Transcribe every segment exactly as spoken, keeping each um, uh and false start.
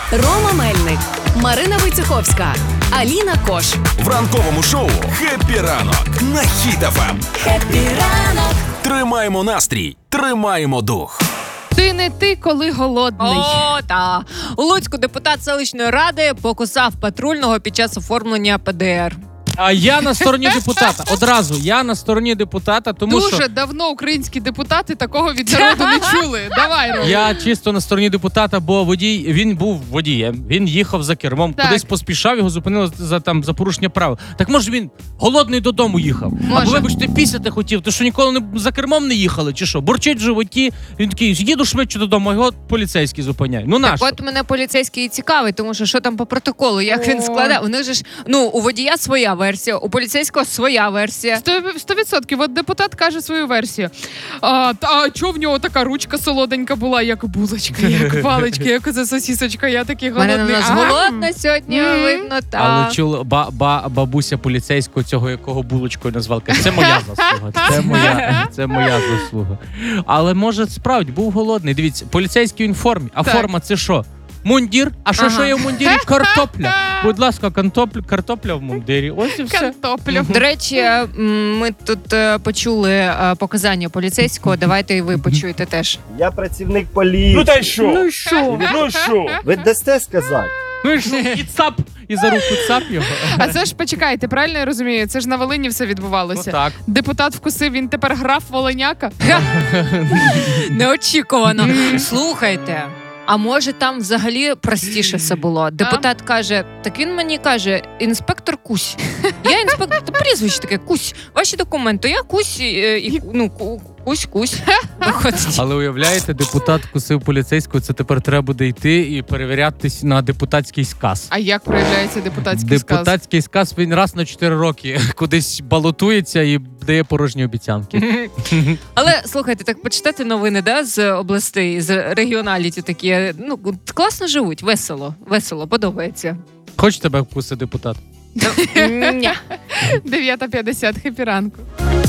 Рома Мельник, Марина Войцеховська, Аліна Кош. В ранковому шоу «Хеппі ранок» на Хіт еф ем. Хеппі ранок. Тримаємо настрій, тримаємо дух. Ти не ти, коли голодний. О, та. У Луцьку депутат селищної ради покусав патрульного під час оформлення пе де ер. А я на стороні депутата. Одразу, я на стороні депутата, тому Дуже що... давно українські депутати такого від народу не чули. Давай, Рома. Я чисто на стороні депутата, бо водій, він був водієм, він їхав за кермом, Так. кудись поспішав, його зупинили за, там, за порушення правил. Так може він голодний додому їхав? Може. Або, вибачте, пісяти хотів, ти що ніколи не, за кермом не їхали, чи що? Бурчить в животі, він такий, їду швидше додому, а його поліцейський зупиняє. Ну Так нащо? от мене поліцейський і цікавий, тому що що там по протоколу, як він складає. У них же ж, ну, у водія своя версія, у поліцейського своя версія. Сто відсотків. От депутат каже свою версію. А, та, а чого в нього така ручка солоденька була, як булочка, як паличка, як оце сосісочка, я такий У мене голодний. на нас А? голодна сьогодні, Мгм. видно, та. Але чула ба, ба, бабуся поліцейського цього, якого булочкою назвала. Каже, це моя заслуга. Це моя, це моя заслуга. Але може справді був голодний. Дивіться, поліцейський він в формі. А Так. форма це що? Мундір? А що Ага. що є в мундірі? Картопля. Будь ласка, картопля, картопля в мундирі. Ось і все. Картоплю. До речі, м, ми тут е, почули е, показання поліцейського, давайте і ви почуєте теж. Я працівник поліції. Ну та й що? Ну і що? Ну що? Ви дасте сказати? Ну і що? І цап. І за руку цап його. А це ж, почекайте, правильно я розумію? Це ж на Волині все Ну відбувалося. так. Депутат вкусив, він тепер граф Волиняка? Неочікувано. Слухайте, а може там взагалі простіше все було? Депутат каже, так він мені каже, інспектор Кусь. Я інспектор, та прізвище таке, Кусь. Ваші документи, я Кусь, е, і, ну, ку- Кусь, Кусь. Виходить. Але уявляєте, депутат кусив поліцейського, це тепер треба буде йти і перевірятись на депутатський сказ. А як проявляється депутатський сказ? Депутатський сказ він раз на чотири роки кудись балотується і дає порожні обіцянки. Але, слухайте, так почитати новини, да, з областей, з регіоналіті такі, ну, класно живуть, весело, весело, подобається. Хоч тебе вкуси депутат? Ня. дев'ята п'ятдесят, хеппі ранку.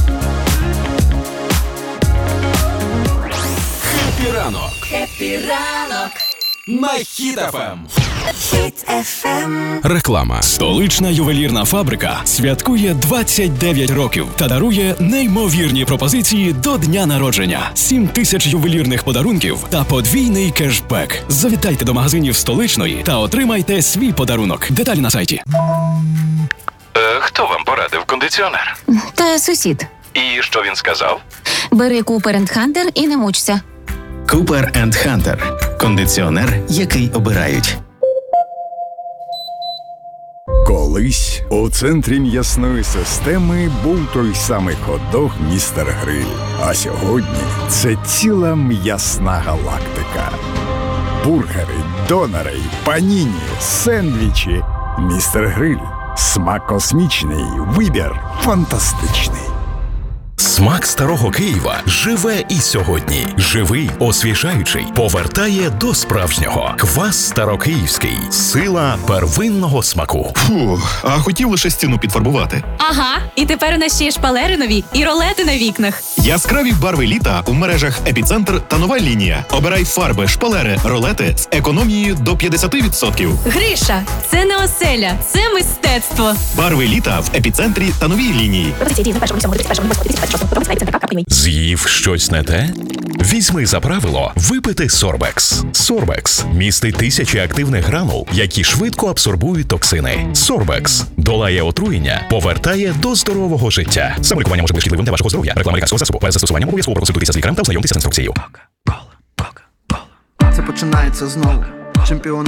«Хеппі ранок» Хеппі ранок. на Хіт еф ем. Хіт еф ем. Реклама. Столична ювелірна фабрика святкує двадцять дев'ять років та дарує неймовірні пропозиції до дня народження. сім тисяч ювелірних подарунків та подвійний кешбек. Завітайте до магазинів Столичної та отримайте свій подарунок. Деталі на сайті. Е, хто вам порадив кондиціонер? Та сусід. І що він сказав? Бери Cooper енд Hunter і не мучся. Cooper енд Hunter. Кондиціонер, який обирають. Колись у центрі м'ясної системи був той самий хот-дог «Містер Гриль». А сьогодні це ціла м'ясна галактика. Бургери, донери, паніні, сендвічі. «Містер Гриль». Смак космічний, вибір фантастичний. Смак старого Києва живе і сьогодні. Живий, освіжаючий, повертає до справжнього. Квас старокиївський. Сила первинного смаку. Фу, а хотів лише стіну підфарбувати. Ага, і тепер у нас ще є шпалери нові і ролети на вікнах. Яскраві барви літа у мережах «Епіцентр» та «Нова лінія». Обирай фарби, шпалери, ролети з економією до п'ятдесят відсотків. Гриша, це не оселя, це мистецтво. Барви літа в «Епіцентрі» та «Новій лінії». З'їв щось не те? Візьми за правило випити Сорбекс. Сорбекс містить тисячі активних гранул, які швидко абсорбують токсини. Сорбекс долає отруєння, повертає до здорового життя. Саме лікування може бути шкідливим для вашого здоров'я. Реклама лікарського засобу. Перед застосуванням обов'язково проконсультуйтеся з лікарем та ознайомтеся з інструкцією. Це починається знову. Чемпіонат